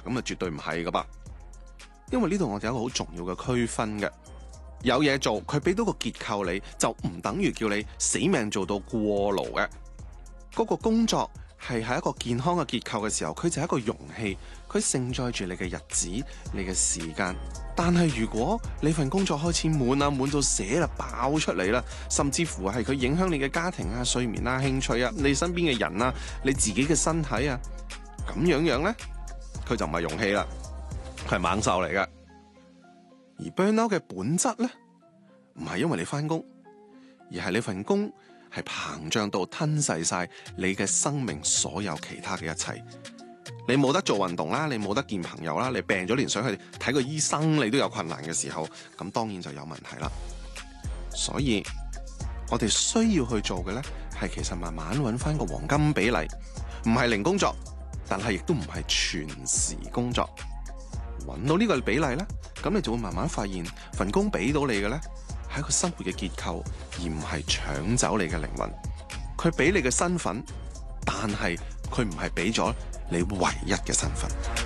咁啊絕對唔係噶噃。因為呢度我哋有一個好重要嘅區分嘅，有嘢做，佢俾到個結構你，就唔等於叫你死命做到過勞嘅。嗰個工作係喺一個健康嘅結構嘅時候，佢就係一個容器，佢承載住你嘅日子、你嘅時間。但係如果你份工作開始滿到瀉啦，爆出嚟啦，甚至乎係佢影響你嘅家庭啊、睡眠啊、興趣啊、你身邊嘅人啊、你自己嘅身體啊，咁樣呢，佢就唔係容器啦，佢係猛獸嚟㗎。而 burnout 嘅本質呢，唔係因為你返工，而係你份工係膨脹到吞噬晒你嘅生命所有其他嘅一切。你冇得做運動啦，你冇得見朋友啦，你病咗連想去睇個醫生你都有困難嘅時候，咁當然就有問題啦。所以我哋需要去做嘅呢，係其實慢慢揾翻個黃金比例，唔係零工作，但係亦都唔係全時工作。揾到呢個比例呢，咁你就會慢慢發現份工俾到你嘅呢，係一個生活嘅結構，而唔係搶走你嘅靈魂。佢俾你嘅身份，但係佢唔係俾咗你唯一嘅身份。